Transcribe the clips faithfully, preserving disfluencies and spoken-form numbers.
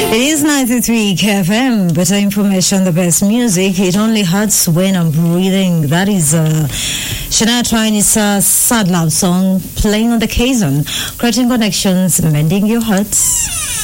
It is ninety-three K F M, better information, the best music. It only hurts when I'm breathing. That is uh, Shania Twain's uh, sad love song playing on the K-Zone, creating connections, mending your hearts.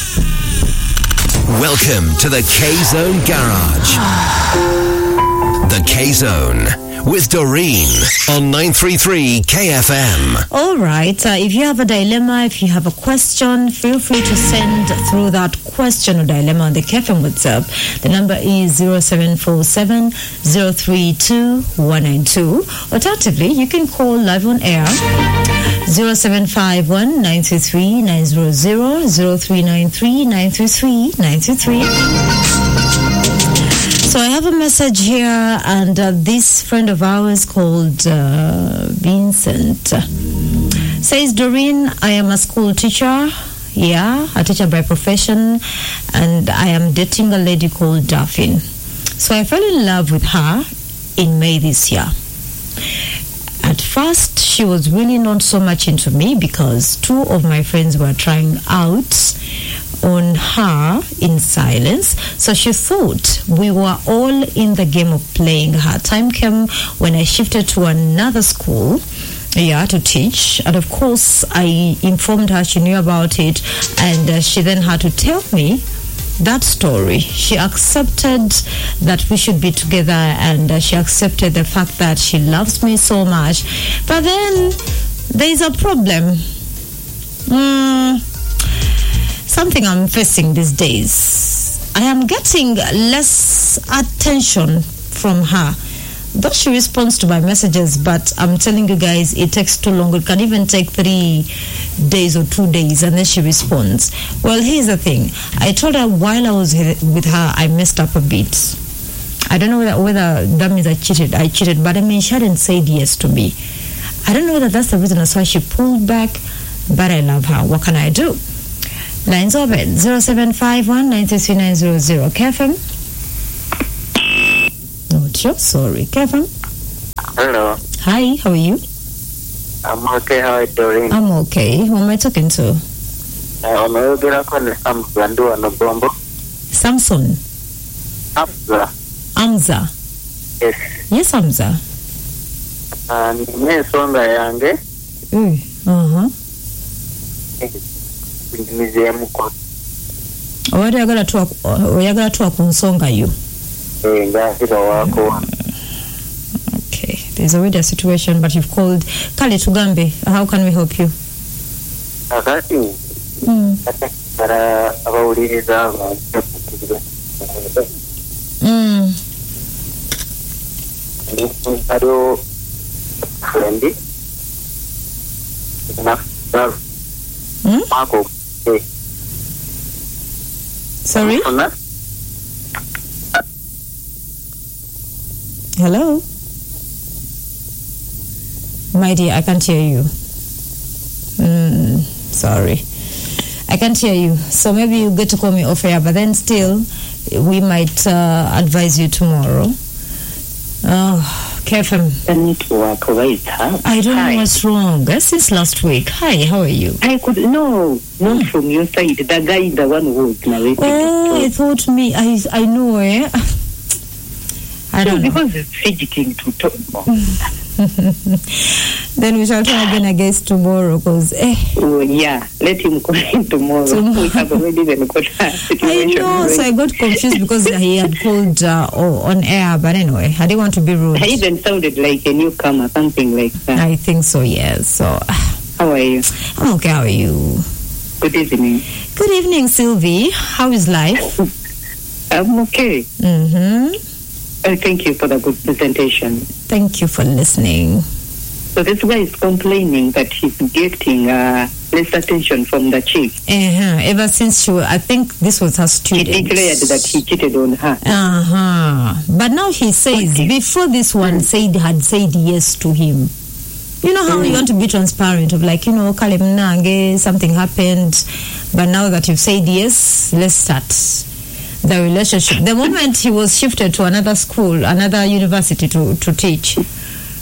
Welcome to the K-Zone Garage. The K-Zone with Doreen on nine thirty-three K F M. All right. Uh, if you have a dilemma, if you have a question, feel free to send through that question or dilemma on the K F M WhatsApp. The number is zero seven four seven, zero three two, one nine two. Alternatively, you can call live on air zero seven five one, nine three three, nine zero zero, zero three nine three, nine three three, nine three three. So I have a message here, and uh, this friend of ours called uh, Vincent uh, says, Doreen, I am a school teacher. Yeah, a teacher by profession, and I am dating a lady called Daphne. So I fell in love with her in May this year. At first, she was really not so much into me because two of my friends were trying out on her in silence. So she thought we were all in the game of playing her. Time came when I shifted to another school, yeah, to teach. And of course, I informed her, she knew about it, and uh, she then had to tell me that story. She accepted that we should be together, and uh, she accepted the fact that she loves me so much. But then there is a problem. Mm, something I'm facing these days. I am getting less attention from her. Though she responds to my messages, but I'm telling you guys, it takes too long. It can even take three days or two days, and then she responds. Well, here's the thing. I told her while I was with her, I messed up a bit. I don't know whether, whether that means I cheated. I cheated, but I mean, she hadn't said yes to me. I don't know whether that's the reason. That's why she pulled back, but I love her. What can I do? Lines open. zero seven five one, nine three three, nine zero zero. K F M? Oh, sure. Sorry. K F M? Hello. Hi, how are you? I'm okay. How are you doing? I'm okay. Who am I talking to? I'm going to call Samson. Samson? Hamza. Amza? Yes. Yes, Amza. And me songa yange. Mm. Uh-huh. Museum ko. Oyagala tuwa oyagala tuwa kunsonga you. Eh, ngahira wako. Okay. There's already a situation, but you've called. Kale tugambe. How can we help you? Akati. Mm. Para abawuliriza abantu. Mm. Ado friendly. Na Hmm? Marco. Eh. Sorry? Hello? My dear, I can't hear you. Mm, sorry. I can't hear you. So maybe you get to call me off air, but then still, we might uh, advise you tomorrow. Oh, K F M. The network right, huh? I don't Hi. know what's wrong. Uh, Since last week. Hi, how are you? I could no, not from your side. The guy, the one who was narrating. Oh, I thought me. I I know, eh? I no, don't know. because it's fidgeting to talk more. Then we shall try again, I guess, tomorrow, because eh. Oh, yeah, let him call in tomorrow. Tomorrow. We have already been got a I situation. know, so I got confused because he had called uh, oh, on air, but anyway, I didn't want to be rude. I even sounded like a newcomer, something like that. I think so, yes. So, How are you? I'm okay. How are you? Good evening. Good evening, Sylvie. How is life? I'm okay. Mm-hmm. Uh, thank you for the good presentation. Thank you for listening. So this guy is complaining that he's getting uh, less attention from the chief. Uh-huh. Ever since she, was, I think this was her He student. declared that he cheated on her. Uh-huh. But now he says, Okay. before this one said had said yes to him. You know how mm. you want to be transparent of like, you know, Kalem Nange, something happened, but now that you've said yes, let's start the relationship. The moment he was shifted to another school, another university to, to teach,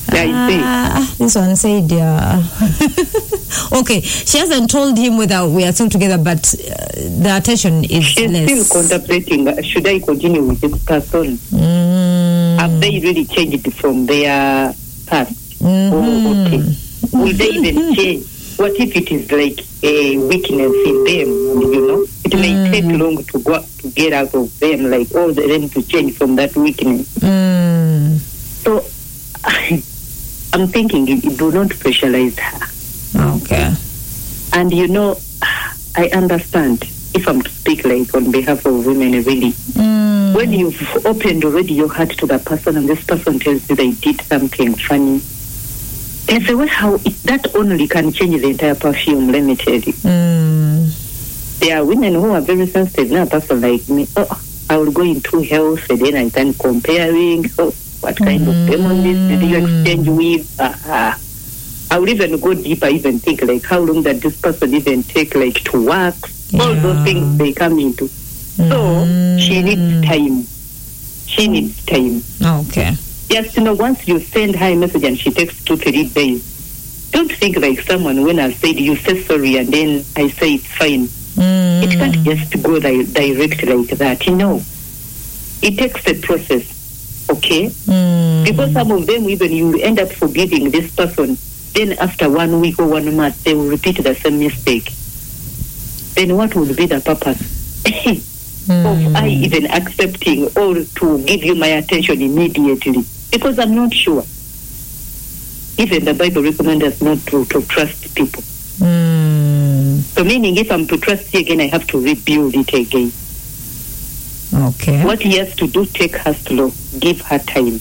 I see. Ah, this one said, yeah. Okay, she hasn't told him whether we are still together, but uh, the attention is She's less. still contemplating, uh, should I continue with this person? Mm. Have they really changed from their past? Mm-hmm. Oh, okay. Will they even change? What if it is like a weakness in them, you know? It may Mm. take long to go to get out of them, like all the them to change from that weakness. Mm. So I'm thinking, you do not pressurize her. Okay. And you know, I understand, if I'm to speak like on behalf of women, really, Mm. when you've opened already your heart to the person and this person tells you they did something funny, there's a way how it, that only can change the entire perfume, let me tell you. Mm. There are women who are very sensitive. Now a person like me, oh, I will go into health and then I can comparing, oh, what kind Mm. of demon did you exchange with? Uh-huh. I will even go deeper, even think like how long that this person even take like to work. All Yeah. those things they come into. So she needs time. She needs time. Okay. Yes, you know, once you send her a message and she takes two, three days, don't think like someone when I said you say sorry and then I say it's fine. Mm. It can't just go di- direct like that, you know. It takes a process, okay? Mm. Because some of them, even you end up forgiving this person, then after one week or one month, they will repeat the same mistake. Then what would be the purpose of I even accepting or to give you my attention immediately? Because I'm not sure. Even the Bible recommends us not to, to trust people. Mm. So meaning if I'm to trust you again, I have to rebuild it again. Okay. What he has to do, take her slow, give her time.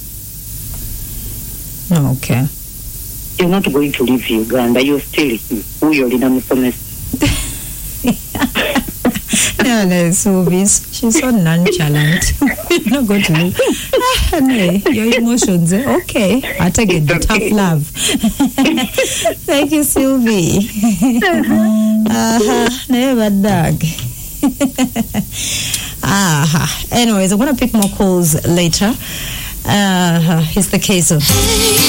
Okay. You're not going to leave Uganda, you're still here. You're in a No, no, Suvis. She's so nonchalant. You're not going to leave. Ah, no, your emotions. Eh? Okay. I take it. The tough love. Thank you, Sylvie. uh-huh. Never dog. uh-huh. Anyways, I'm going to pick more calls later. Uh, it's the case of...